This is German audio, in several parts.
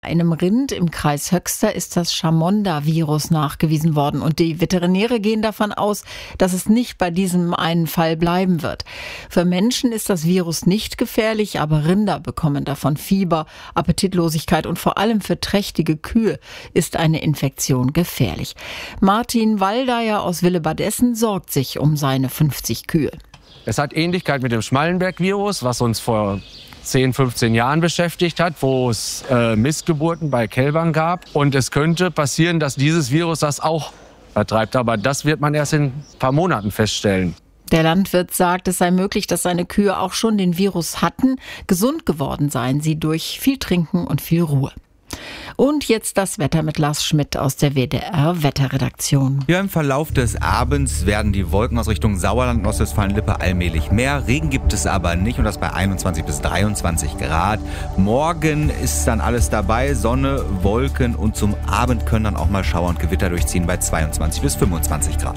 Einem Rind im Kreis Höxter ist das Chamonda-Virus nachgewiesen worden und die Veterinäre gehen davon aus, dass es nicht bei diesem einen Fall bleiben wird. Für Menschen ist das Virus nicht gefährlich, aber Rinder bekommen davon Fieber, Appetitlosigkeit und vor allem für trächtige Kühe ist eine Infektion gefährlich. Martin Waldeyer aus Willebadessen sorgt sich um seine 50 Kühe. Es hat Ähnlichkeit mit dem Schmallenberg-Virus, was uns vor 10, 15 Jahren beschäftigt hat, wo es Missgeburten bei Kälbern gab. Und es könnte passieren, dass dieses Virus das auch vertreibt. Aber das wird man erst in ein paar Monaten feststellen. Der Landwirt sagt, es sei möglich, dass seine Kühe auch schon den Virus hatten. Gesund geworden seien sie durch viel Trinken und viel Ruhe. Und jetzt das Wetter mit Lars Schmidt aus der WDR-Wetterredaktion. Ja, im Verlauf des Abends werden die Wolken aus Richtung Sauerland und Ostwestfalen-Lippe allmählich mehr. Regen gibt es aber nicht und das bei 21 bis 23 Grad. Morgen ist dann alles dabei, Sonne, Wolken und zum Abend können dann auch mal Schauer und Gewitter durchziehen bei 22 bis 25 Grad.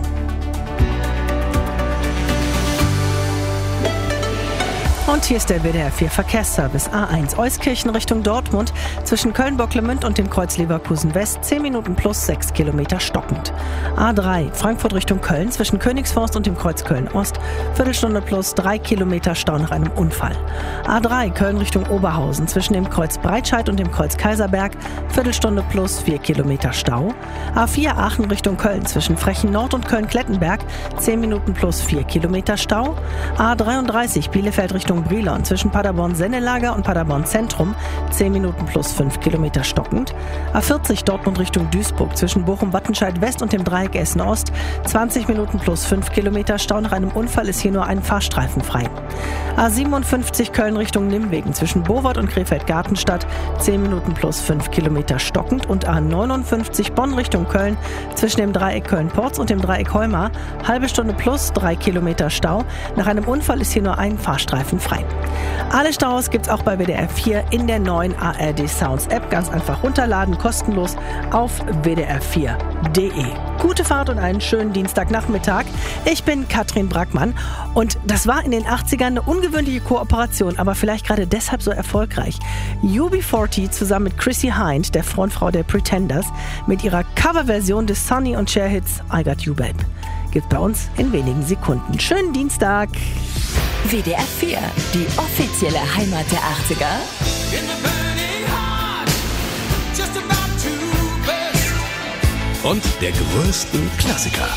Und hier ist der WDR 4 Verkehrsservice. A1 Euskirchen Richtung Dortmund zwischen Köln-Bocklemünd und dem Kreuz Leverkusen West 10 Minuten plus 6 Kilometer stockend. A3 Frankfurt Richtung Köln zwischen Königsforst und dem Kreuz Köln Ost Viertelstunde plus 3 Kilometer Stau nach einem Unfall. A3 Köln Richtung Oberhausen zwischen dem Kreuz Breitscheid und dem Kreuz Kaiserberg Viertelstunde plus 4 Kilometer Stau. A4 Aachen Richtung Köln zwischen Frechen Nord und Köln-Klettenberg 10 Minuten plus 4 Kilometer Stau. A33 Bielefeld Richtung Brilon zwischen Paderborn-Sennelager und Paderborn-Zentrum 10 Minuten plus 5 Kilometer stockend. A40 Dortmund Richtung Duisburg zwischen Bochum-Wattenscheid-West und dem Dreieck Essen-Ost 20 Minuten plus 5 Kilometer Stau. Nach einem Unfall ist hier nur ein Fahrstreifen frei. A57 Köln Richtung Nimwegen zwischen Bowort und Krefeld-Gartenstadt 10 Minuten plus 5 Kilometer stockend. Und A59 Bonn Richtung Köln zwischen dem Dreieck Köln-Porz und dem Dreieck Heumar halbe Stunde plus 3 Kilometer Stau. Nach einem Unfall ist hier nur ein Fahrstreifen frei. Alle Staus gibt's auch bei WDR 4 in der neuen ARD Sounds App. Ganz einfach runterladen, kostenlos auf wdr4.de. Gute Fahrt und einen schönen Dienstagnachmittag. Ich bin Katrin Brackmann und das war in den 80ern eine ungewöhnliche Kooperation, aber vielleicht gerade deshalb so erfolgreich. UB40 zusammen mit Chrissy Hind, der Frontfrau der Pretenders, mit ihrer Coverversion des Sonny und Cher Hits I Got You Babe. Gibt's bei uns in wenigen Sekunden. Schönen Dienstag! WDR 4, die offizielle Heimat der 80er. Und der größten Klassiker.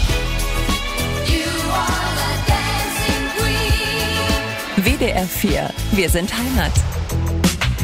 WDR 4, wir sind Heimat.